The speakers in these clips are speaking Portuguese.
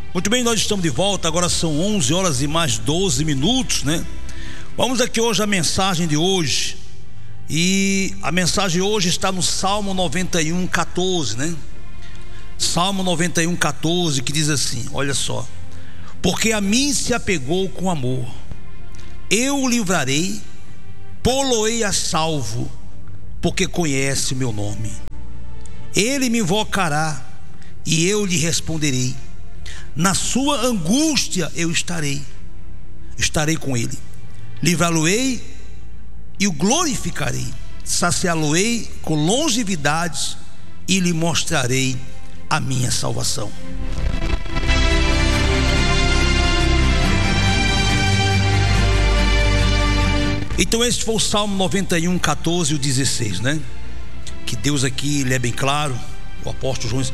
Muito bem, nós estamos de volta. Agora são 11 horas e mais 12 minutos, né? Vamos aqui hoje a mensagem de hoje. E a mensagem hoje está no Salmo 91, 14, né? Salmo 91, 14, que diz assim, olha só: porque a mim se apegou com amor, eu o livrarei, pô-lo-ei a salvo, porque conhece o meu nome. Ele me invocará e eu lhe responderei. Na sua angústia eu estarei com ele. Livrá-lo-ei e o glorificarei. Saciá-lo-ei com longevidade e lhe mostrarei a minha salvação. Então esse foi o Salmo 91, 14 e o 16, né? Que Deus aqui, ele é bem claro. O apóstolo João,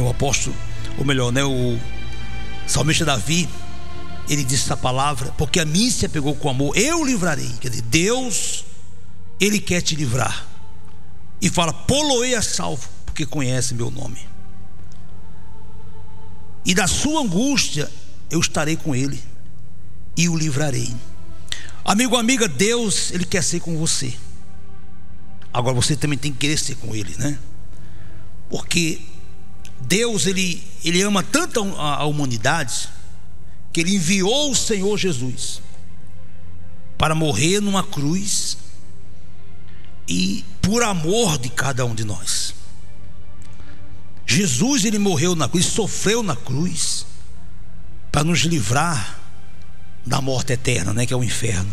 o salmista Davi, ele disse essa palavra: porque a mim se apegou com amor, eu o livrarei. Quer dizer, Deus, ele quer te livrar. E fala: pô-lo-ei a salvo, porque conhece meu nome. E da sua angústia eu estarei com ele e o livrarei. Amigo, amiga, Deus, ele quer ser com você. Agora você também tem que querer ser com ele, né? Porque Deus, ele ama tanto a humanidade, que ele enviou o Senhor Jesus para morrer numa cruz, e por amor de cada um de nós. Jesus, ele morreu na cruz, sofreu na cruz, para nos livrar da morte eterna, né, que é o inferno.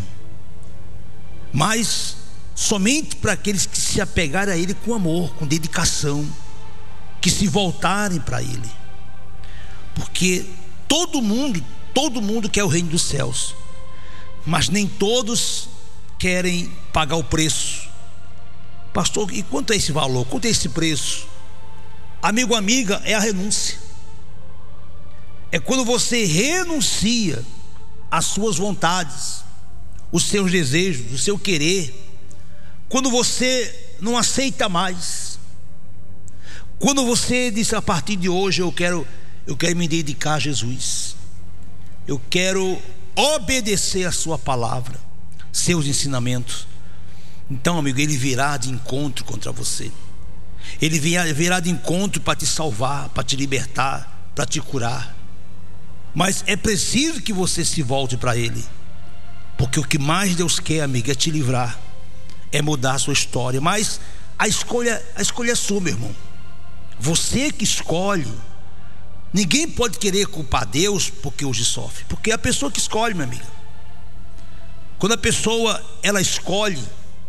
Mas somente para aqueles que se apegarem a ele com amor, com dedicação, que se voltarem para ele. Porque todo mundo quer o reino dos céus, mas nem todos querem pagar o preço. Pastor, e quanto é esse valor? Quanto é esse preço? Amigo, amiga, é a renúncia. É quando você renuncia às suas vontades, os seus desejos, o seu querer. Quando você não aceita mais. Quando você diz: a partir de hoje eu quero me dedicar a Jesus. Eu quero obedecer a sua palavra, seus ensinamentos. Então, amigo, ele virá de encontro contra você. Ele virá de encontro para te salvar, para te libertar, para te curar. Mas é preciso que você se volte para ele. Porque o que mais Deus quer, amigo, é te livrar, é mudar a sua história. Mas a escolha é sua, meu irmão. Você que escolhe. Ninguém pode querer culpar Deus porque hoje sofre, porque é a pessoa que escolhe, minha amiga. Quando a pessoa, ela escolhe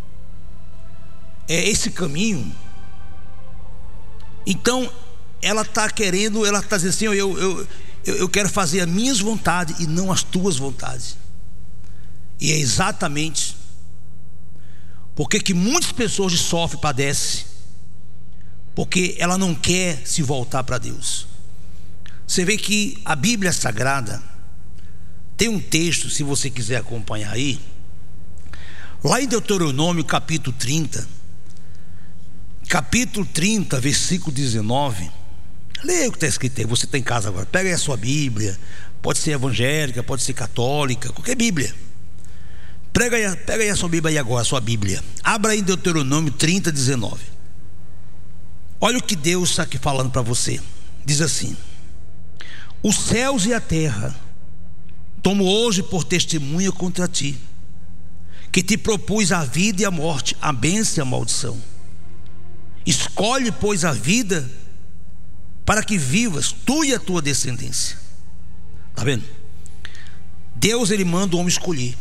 esse caminho, então ela está querendo, ela está dizendo assim: eu quero fazer as minhas vontades e não as tuas vontades. E é exatamente porque que muitas pessoas sofrem, padecem, porque ela não quer se voltar para Deus. Você vê que a Bíblia Sagrada tem um texto, se você quiser acompanhar aí, lá em Deuteronômio capítulo 30, versículo 19. Leia o que está escrito aí. Você está em casa agora, pega aí a sua Bíblia. Pode ser evangélica, pode ser católica, qualquer Bíblia. Pega aí a sua Bíblia aí agora, a sua Bíblia. Abra aí em Deuteronômio 30, 19. Olha o que Deus está aqui falando para você. Diz assim: os céus e a terra tomo hoje por testemunha contra ti, que te propus a vida e a morte, a bênção e a maldição. Escolhe, pois, a vida, para que vivas tu e a tua descendência. Está vendo? Deus, ele manda o homem escolher.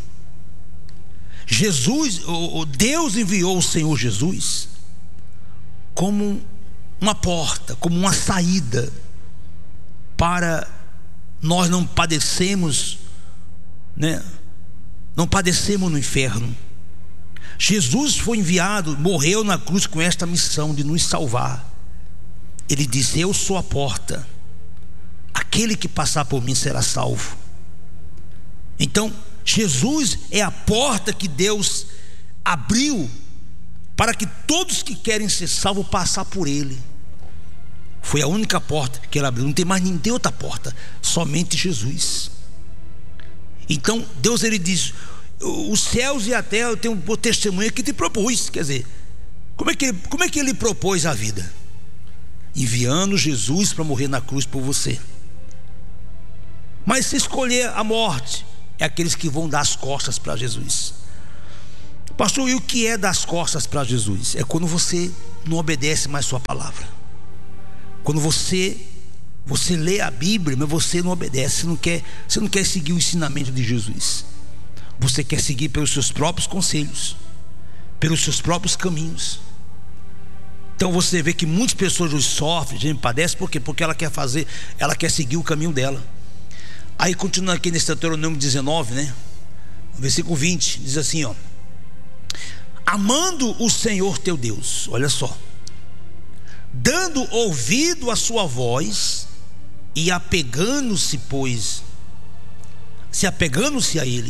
Deus enviou o Senhor Jesus como uma porta, como uma saída, para nós não padecemos, né? Não padecemos no inferno. Jesus foi enviado, morreu na cruz com esta missão de nos salvar. Ele disse: eu sou a porta, aquele que passar por mim será salvo. Então Jesus é a porta que Deus abriu para que todos que querem ser salvos passar por ele. Foi a única porta que ele abriu. Não tem mais ninguém, outra porta, somente Jesus. Então Deus, ele diz: os céus e a terra eu tenho um testemunho que te propus. Quer dizer, como é que ele propôs a vida? Enviando Jesus para morrer na cruz por você. Mas se escolher a morte, é aqueles que vão dar as costas para Jesus. Pastor, e o que é dar as costas para Jesus? É quando você não obedece mais sua palavra. Quando você lê a Bíblia, mas você não obedece, você não quer seguir o ensinamento de Jesus. Você quer seguir pelos seus próprios conselhos, pelos seus próprios caminhos. Então você vê que muitas pessoas hoje sofrem, gente padece, por quê? Porque ela quer seguir o caminho dela. Aí continua aqui nesse Deuteronômio 19, né? No versículo 20, diz assim, ó: amando o Senhor teu Deus, olha só, dando ouvido à sua voz e apegando-se a Ele.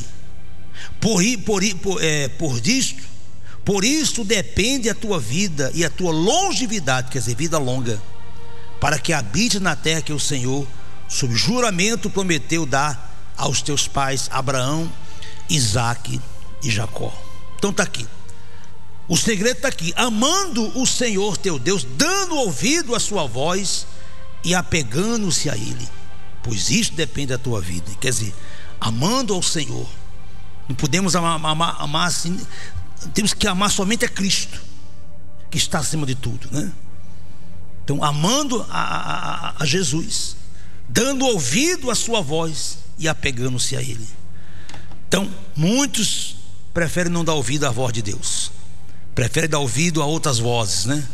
Por isto depende a tua vida e a tua longevidade, quer dizer, vida longa, para que habite na terra que o Senhor, sob juramento, prometeu dar aos teus pais Abraão, Isaque e Jacó. Então está aqui, o segredo está aqui: amando o Senhor teu Deus, dando ouvido à sua voz e apegando-se a Ele, pois isto depende da tua vida. Quer dizer, amando ao Senhor. Não podemos amar assim, temos que amar somente a Cristo, que está acima de tudo, né? Então, amando a Jesus, dando ouvido à sua voz e apegando-se a Ele. Então, muitos preferem não dar ouvido à voz de Deus, preferem dar ouvido a outras vozes, né?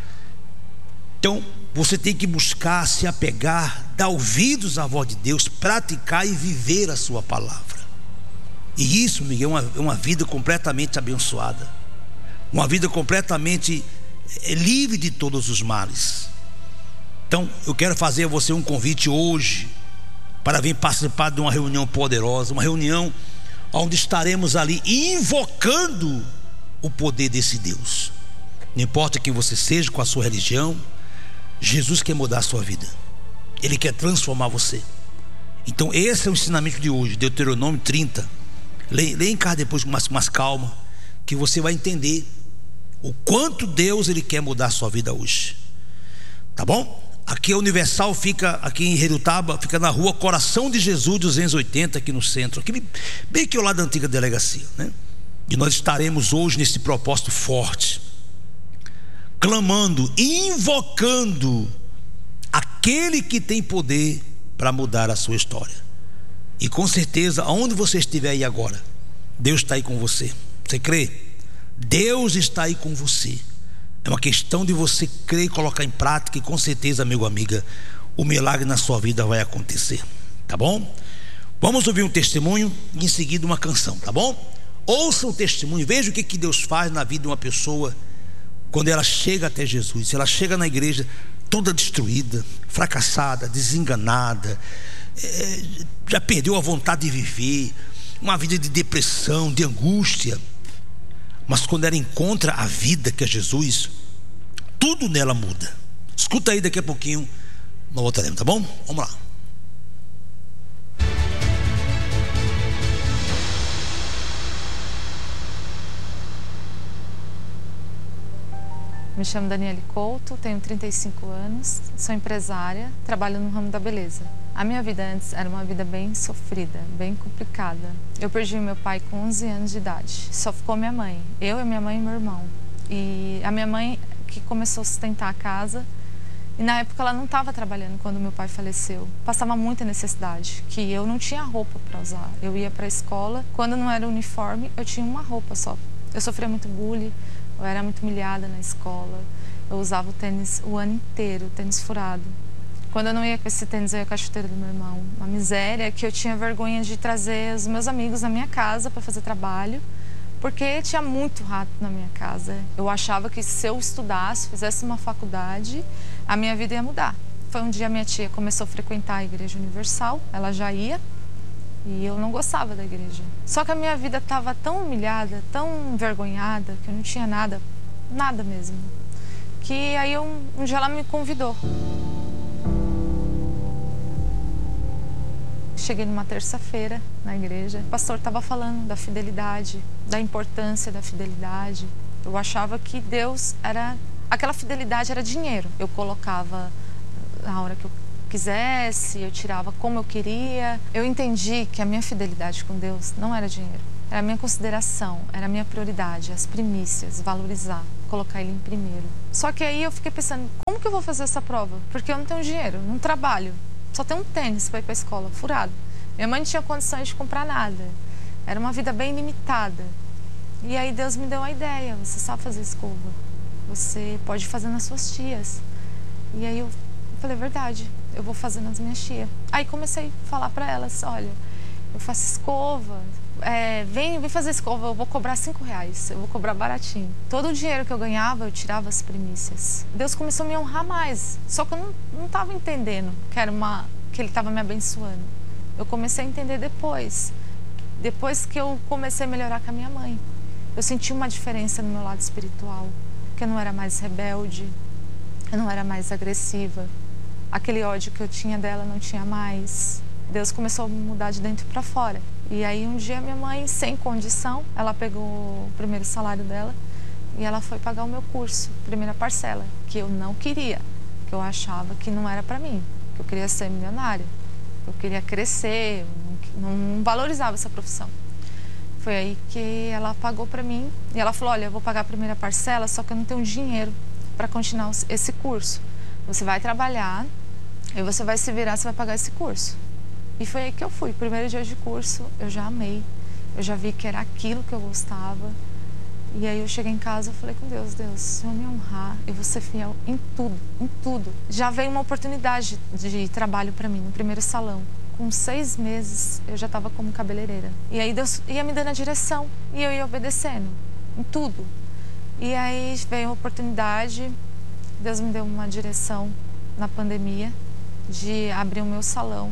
Então, você tem que buscar se apegar, dar ouvidos à voz de Deus, praticar e viver a sua palavra. E isso, Miguel, é uma vida completamente abençoada, uma vida completamente livre de todos os males. Então eu quero fazer a você um convite hoje para vir participar de uma reunião poderosa, uma reunião onde estaremos ali invocando o poder desse Deus. Não importa quem você seja, com a sua religião, Jesus quer mudar a sua vida, Ele quer transformar você. Então esse é o ensinamento de hoje, Deuteronômio 30. Leia em casa depois com mais calma, que você vai entender o quanto Deus, Ele quer mudar a sua vida hoje. Tá bom? Aqui a Universal fica aqui em Herutaba, fica na rua Coração de Jesus 280, aqui no centro, aqui bem aqui ao lado da antiga delegacia, né? E nós estaremos hoje nesse propósito forte, clamando, invocando aquele que tem poder para mudar a sua história. E com certeza, aonde você estiver aí agora, Deus está aí com você. Você crê? Deus está aí com você. É uma questão de você crer e colocar em prática, e com certeza, amigo, amiga, o milagre na sua vida vai acontecer. Tá bom? Vamos ouvir um testemunho e em seguida uma canção, tá bom? Ouça o testemunho, veja o que Deus faz na vida de uma pessoa quando ela chega até Jesus. Se ela chega na igreja toda destruída, fracassada, desenganada, já perdeu a vontade de viver, uma vida de depressão, de angústia, mas quando ela encontra a vida que é Jesus, tudo nela muda. Escuta aí, daqui a pouquinho nós voltaremos, tá bom? Vamos lá. Me chamo Daniele Couto, tenho 35 anos, sou empresária, trabalho no ramo da beleza. A minha vida antes era uma vida bem sofrida, bem complicada. Eu perdi meu pai com 11 anos de idade, só ficou minha mãe, eu e minha mãe e meu irmão. E a minha mãe que começou a sustentar a casa, e na época ela não estava trabalhando quando meu pai faleceu. Passava muita necessidade, que eu não tinha roupa para usar. Eu ia para a escola, quando não era uniforme, eu tinha uma roupa só. Eu sofria muito bullying, eu era muito humilhada na escola. Eu usava o tênis o ano inteiro, tênis furado. Quando eu não ia com esse tênis, eu ia com a chuteira do meu irmão. Uma miséria que eu tinha vergonha de trazer os meus amigos na minha casa para fazer trabalho, porque tinha muito rato na minha casa. Eu achava que se eu estudasse, fizesse uma faculdade, a minha vida ia mudar. Foi um dia minha tia começou a frequentar a Igreja Universal, ela já ia, e eu não gostava da igreja. Só que a minha vida estava tão humilhada, tão envergonhada, que eu não tinha nada mesmo. que aí um dia ela me convidou. Cheguei numa terça-feira na igreja, o pastor estava falando da fidelidade, da importância da fidelidade. Eu achava que Deus era... Aquela fidelidade era dinheiro. Eu colocava na hora que eu quisesse, eu tirava como eu queria. Eu entendi que a minha fidelidade com Deus não era dinheiro. Era a minha consideração, era a minha prioridade, as primícias, valorizar, colocar Ele em primeiro. Só que aí eu fiquei pensando, como que eu vou fazer essa prova? Porque eu não tenho dinheiro, não trabalho. Só tenho um tênis para ir para a escola, furado. Minha mãe não tinha condições de comprar nada. Era uma vida bem limitada. E aí Deus me deu a ideia, você sabe fazer escova. Você pode fazer nas suas tias. E aí eu falei, verdade, eu vou fazer nas minhas tias. Aí comecei a falar para elas, olha, eu faço escova, vem fazer escova, eu vou cobrar R$5, eu vou cobrar baratinho. Todo o dinheiro que eu ganhava, eu tirava as primícias. Deus começou a me honrar mais, só que eu não estava entendendo que Ele estava me abençoando. Eu comecei a entender depois que eu comecei a melhorar com a minha mãe. Eu senti uma diferença no meu lado espiritual, que eu não era mais rebelde, eu não era mais agressiva. Aquele ódio que eu tinha dela não tinha mais. Deus começou a me mudar de dentro para fora. E aí um dia minha mãe, sem condição, ela pegou o primeiro salário dela e ela foi pagar o meu curso, primeira parcela, que eu não queria, que eu achava que não era para mim, que eu queria ser milionária, eu queria crescer, não valorizava essa profissão. Foi aí que ela pagou para mim e ela falou, olha, eu vou pagar a primeira parcela, só que eu não tenho dinheiro para continuar esse curso. Você vai trabalhar e você vai se virar, você vai pagar esse curso. E foi aí que eu fui. Primeiro dia de curso, eu já amei. Eu já vi que era aquilo que eu gostava. E aí eu cheguei em casa e falei com Deus, se eu me honrar, eu vou ser fiel em tudo, em tudo. Já veio uma oportunidade de trabalho para mim no primeiro salão. Com 6 meses, eu já estava como cabeleireira. E aí Deus ia me dando a direção e eu ia obedecendo em tudo. E aí veio uma oportunidade, Deus me deu uma direção na pandemia de abrir o meu salão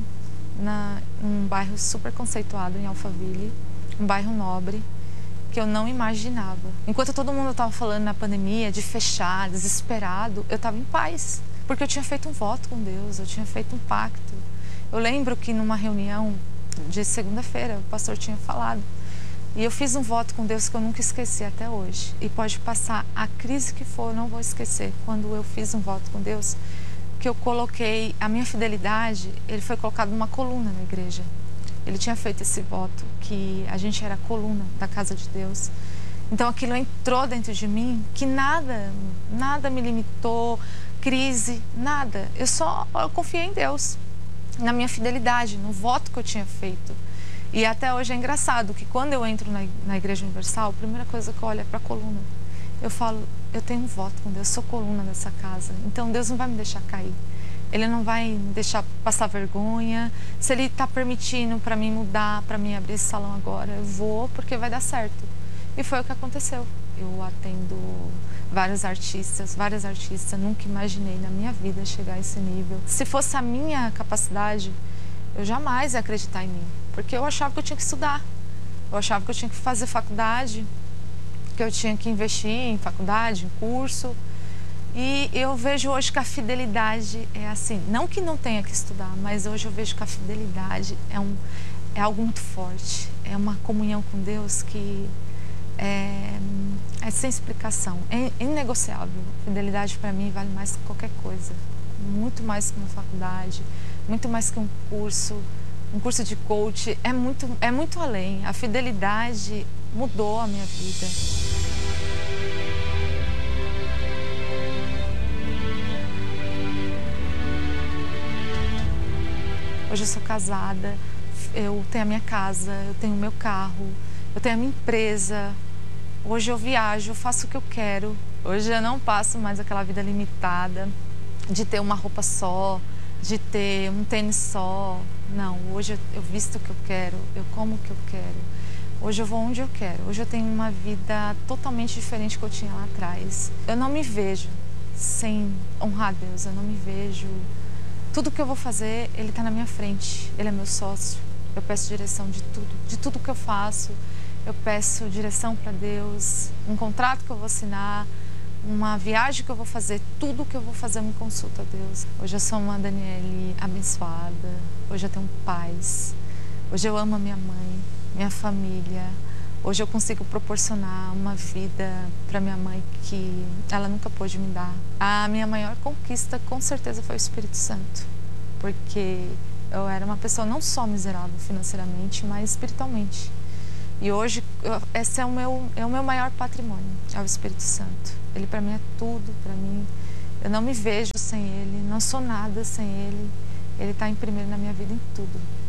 num bairro super conceituado em Alphaville, um bairro nobre, que eu não imaginava. Enquanto todo mundo estava falando na pandemia de fechar, desesperado, eu estava em paz, porque eu tinha feito um voto com Deus, eu tinha feito um pacto. Eu lembro que numa reunião de segunda-feira, o pastor tinha falado, e eu fiz um voto com Deus que eu nunca esqueci até hoje. E pode passar a crise que for, eu não vou esquecer. Quando eu fiz um voto com Deus, que eu coloquei a minha fidelidade, ele foi colocado numa coluna na igreja. Ele tinha feito esse voto, que a gente era a coluna da casa de Deus. Então aquilo entrou dentro de mim, que nada me limitou, crise, nada. Eu confiei em Deus, na minha fidelidade, no voto que eu tinha feito. E até hoje é engraçado que quando eu entro na Igreja Universal, a primeira coisa que eu olho é para a coluna. Eu falo, eu tenho um voto com Deus, sou coluna dessa casa, então Deus não vai me deixar cair. Ele não vai me deixar passar vergonha. Se Ele está permitindo para mim mudar, para mim abrir esse salão agora, eu vou porque vai dar certo. E foi o que aconteceu. Eu atendo várias artistas, nunca imaginei na minha vida chegar a esse nível. Se fosse a minha capacidade, eu jamais ia acreditar em mim, porque eu achava que eu tinha que estudar, eu achava que eu tinha que fazer faculdade, que eu tinha que investir em faculdade, em curso. E eu vejo hoje que a fidelidade é assim, não que não tenha que estudar, mas hoje eu vejo que a fidelidade é algo muito forte, é uma comunhão com Deus que é sem explicação, é inegociável. Fidelidade para mim vale mais que qualquer coisa, muito mais que uma faculdade, muito mais que um curso de coach, é muito além. A fidelidade mudou a minha vida. Hoje eu sou casada, eu tenho a minha casa, eu tenho o meu carro, eu tenho a minha empresa. Hoje eu viajo, eu faço o que eu quero. Hoje eu não passo mais aquela vida limitada de ter uma roupa só, de ter um tênis só. Não, hoje eu visto o que eu quero, eu como o que eu quero. Hoje eu vou onde eu quero. Hoje eu tenho uma vida totalmente diferente do que eu tinha lá atrás. Eu não me vejo sem honrar a Deus, eu não me vejo... Tudo que eu vou fazer, Ele está na minha frente, Ele é meu sócio. Eu peço direção de tudo que eu faço. Eu peço direção para Deus, um contrato que eu vou assinar, uma viagem que eu vou fazer, tudo que eu vou fazer eu me consulto a Deus. Hoje eu sou uma Daniele abençoada, hoje eu tenho paz, hoje eu amo a minha mãe, minha família, hoje eu consigo proporcionar uma vida para minha mãe que ela nunca pôde me dar. A minha maior conquista com certeza foi o Espírito Santo, porque eu era uma pessoa não só miserável financeiramente, mas espiritualmente. E hoje, esse é o meu maior patrimônio, é o Espírito Santo. Ele para mim é tudo, para mim. Eu não me vejo sem Ele, não sou nada sem Ele. Ele está em primeiro na minha vida em tudo.